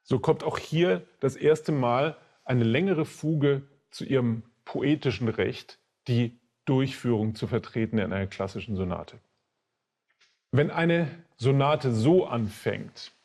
So kommt auch hier das erste Mal eine längere Fuge zu ihrem poetischen Recht, die Durchführung zu vertreten in einer klassischen Sonate. Wenn eine Sonate so anfängt,